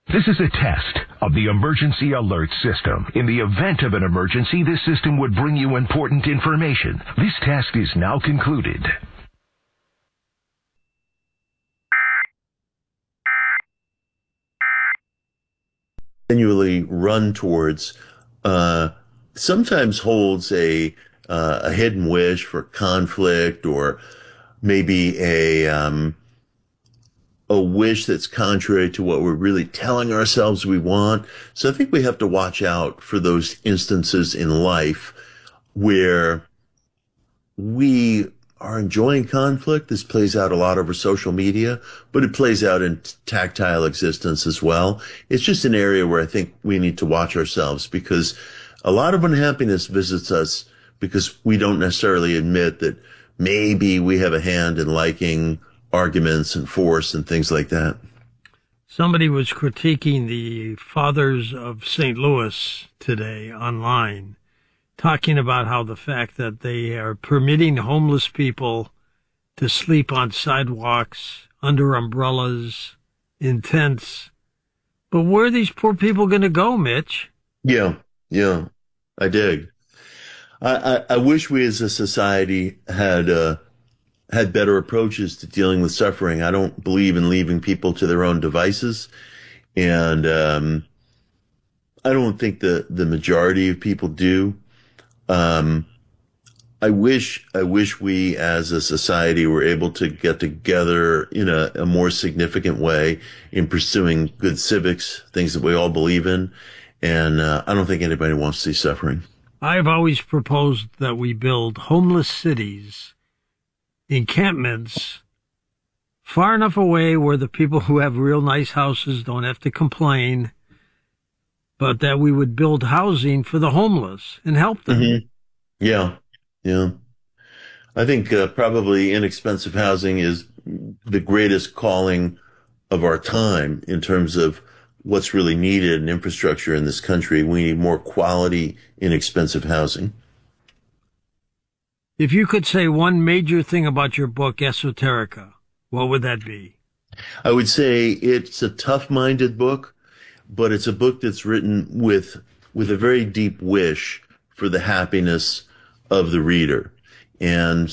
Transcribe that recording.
This is a test of the emergency alert system. In the event of an emergency, this system would bring you important information. This test is now concluded. Continually run towards sometimes holds a hidden wish for conflict, or maybe a wish that's contrary to what we're really telling ourselves we want. So I think we have to watch out for those instances in life where we are enjoying conflict. This plays out a lot over social media, but it plays out in tactile existence as well. It's just an area where I think we need to watch ourselves, because a lot of unhappiness visits us because we don't necessarily admit that maybe we have a hand in liking arguments and force and things like that. Somebody was critiquing the Fathers of St. Louis today online, talking about how the fact that they are permitting homeless people to sleep on sidewalks, under umbrellas, in tents. But where are these poor people going to go, Mitch? Yeah, I dig. I wish we as a society had better approaches to dealing with suffering. I don't believe in leaving people to their own devices. And I don't think the majority of people do. I wish we as a society were able to get together in a more significant way in pursuing good civics, things that we all believe in. And I don't think anybody wants to see suffering. I've always proposed that we build homeless cities, encampments, far enough away where the people who have real nice houses don't have to complain, but that we would build housing for the homeless and help them. Mm-hmm. Yeah. I think probably inexpensive housing is the greatest calling of our time in terms of what's really needed in infrastructure in this country. We need more quality, inexpensive housing. If you could say one major thing about your book, Esoterica, what would that be? I would say it's a tough-minded book, but it's a book that's written with a very deep wish for the happiness of the reader. And